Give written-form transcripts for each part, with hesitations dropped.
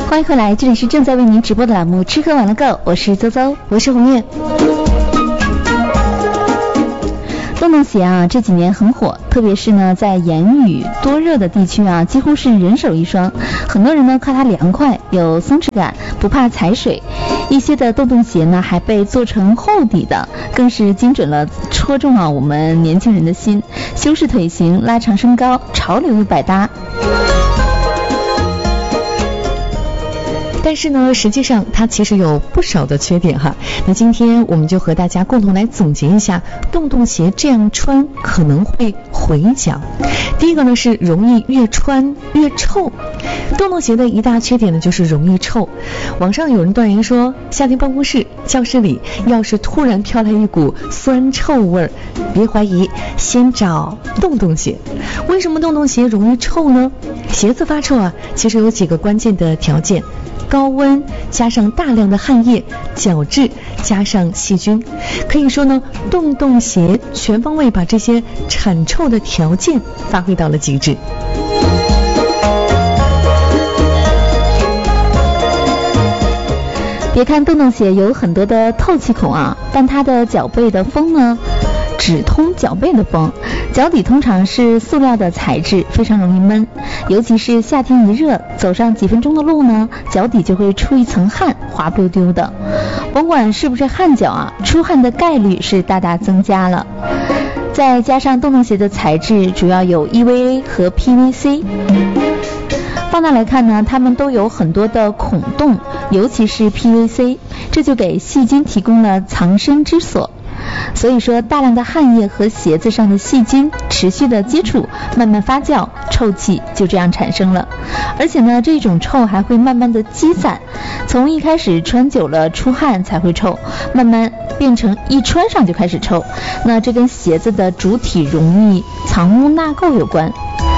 欢迎回来，这里是正在为您直播的栏目吃喝玩乐购，我是邹邹， 我是红叶。 洞洞鞋啊，这几年很火，特别是呢在炎雨多热的地区啊，几乎是人手一双。很多人呢夸它凉快，有松弛感，不怕踩水。一些的洞洞鞋呢还被做成厚底的，更是精准了戳中啊我们年轻人的心，修饰腿型，拉长身高，潮流又百搭。 但是呢，实际上它其实有不少的缺点哈。那今天我们就和大家共同来总结一下，洞洞鞋这样穿可能会回脚。第一个呢是容易越穿越臭。洞洞鞋的一大缺点呢就是容易臭。网上有人断言说，夏天办公室、教室里要是突然飘来一股酸臭味儿，别怀疑，先找洞洞鞋。为什么洞洞鞋容易臭呢？鞋子发臭啊，其实有几个关键的条件。高温加上大量的汗液、角质加上细菌，可以说呢，洞洞鞋全方位把这些产臭的条件发挥到了极致。 别看洞洞鞋有很多的透气孔啊，但它的脚背的风呢只通脚背的风，脚底通常是塑料的材质，非常容易闷，尤其是夏天一热，走上几分钟的路呢，脚底就会出一层汗，滑不溜丢的。甭管是不是汗脚啊，出汗的概率是大大增加了。再加上洞洞鞋的材质主要有 EVA 和 PVC。放大来看呢，它们都有很多的孔洞，尤其是 PVC， 这就给细菌提供了藏身之所。所以说，大量的汗液和鞋子上的细菌持续的接触，慢慢发酵，臭气就这样产生了。而且呢，这种臭还会慢慢的积散，从一开始穿久了出汗才会臭，慢慢变成一穿上就开始臭。那这跟鞋子的主体容易藏污纳垢有关。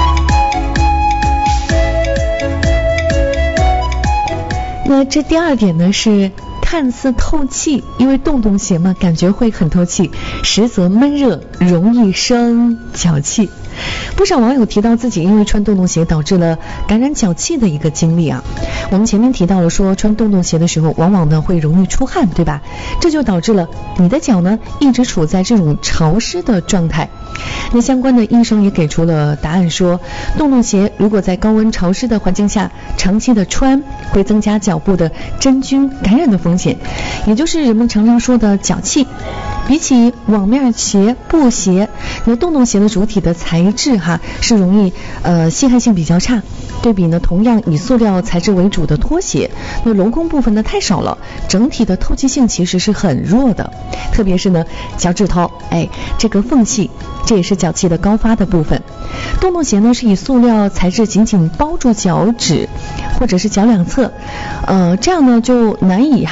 那这第二点呢是看似透气，因为洞洞鞋嘛，感觉会很透气，实则闷热，容易生脚气。不少网友提到自己因为穿洞洞鞋导致了感染脚气的一个经历啊。我们前面提到了说，穿洞洞鞋的时候往往呢会容易出汗，对吧？这就导致了你的脚呢一直处在这种潮湿的状态。那相关的医生也给出了答案说，洞洞鞋如果在高温潮湿的环境下长期的穿，会增加脚部的真菌感染的风险，也就是人们常常说的脚气。比起网面鞋、布鞋，那洞洞鞋的主体的材质是容易吸汗性比较差。对比呢，同样以塑料材质为主的拖鞋，那镂空部分呢太少了，整体的透气性其实是很弱的。特别是呢脚趾头，这个缝隙，这也是脚气的高发的部分。洞洞鞋呢是以塑料材质紧紧包住脚趾或者是脚两侧，这样呢就难以